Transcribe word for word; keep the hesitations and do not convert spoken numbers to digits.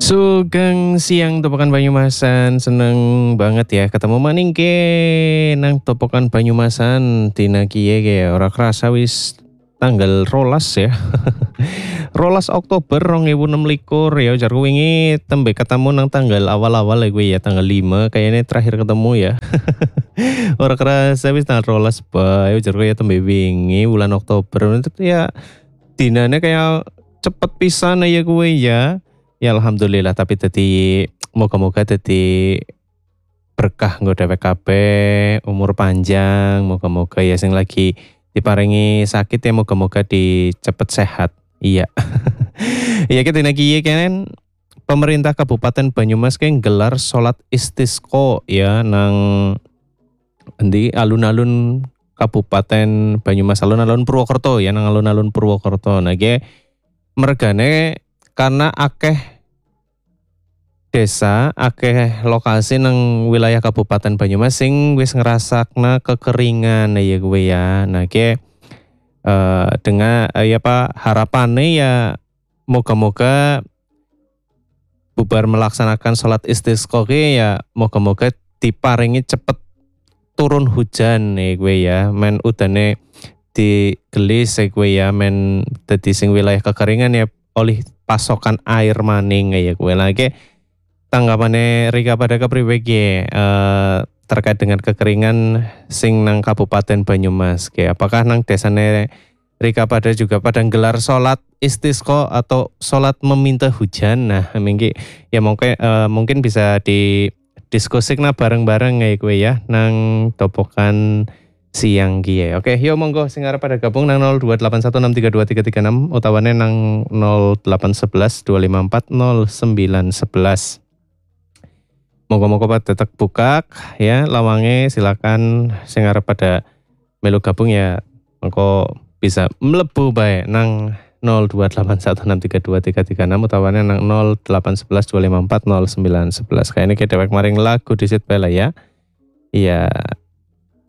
Sugeng siang Topokan Banyumasan, seneng banget ya ketemu maning ke nang Topokan Banyumasan dina kiye ge ora kerasa wis tanggal rolas ya. Rolas Oktober rong ewu enam likur ya jarku wingi tembe ketemu nang tanggal awal-awal ya gue ya tanggal lima kayaknya terakhir ketemu ya. Ora kerasa wis tanggal rolas bae jarku ya tembe wingi bulan Oktober itu ya dinane kayak cepet pisan ya gue ya. Ya alhamdulillah tapi tadi moga-moga tadi berkah nggo dhewek kabeh, umur panjang, moga-moga ya sing lagi diparingi sakit ya moga-moga dicepet sehat. Iya. Iya kita lagi kan pemerintah Kabupaten Banyumas kan gelar salat istisqa ya nang endi alun-alun Kabupaten Banyumas, alun-alun Purwokerto ya nang alun-alun Purwokerto. Nah ge mergane karena akeh desa, akeh lokasi nang wilayah Kabupaten Banyumas sing wis ngerasakna kekeringan ya gue ya. Nah ke uh, dengan uh, ya apa harapannya ya moga-moga bubar melaksanakan sholat istisqa ke ya moga-moga diparingi cepet turun hujan ya gue ya. Men udane digelis ya gue ya men dadi sing wilayah kekeringan ya oleh pasokan air maning ya gue lagi tanggapannya Rika pada kepriwe ge uh, terkait dengan kekeringan sing nang Kabupaten Banyumas ge apakah nang desane Rika pada juga pada gelar salat istisqa atau salat meminta hujan. Nah mungkin ya mungkin uh, mungkin bisa didiskusikan bareng-bareng ya gue ya nang Topokan siang gie. Oke, yuk monggo sing arep pada gabung nang nol dua delapan satu enam tiga dua tiga tiga enam utawane nang nol delapan satu satu dua lima empat nol sembilan satu. Monggo-monggo pada tetep buka ya lawange silakan sing arep pada melu gabung ya monggo bisa mlebu bae nang nol dua delapan satu enam tiga dua tiga tiga enam utawane nang nol delapan satu satu dua lima empat nol sembilan satu. Kayaknya kita dewek maring lagu disit bae lah ya. Iya.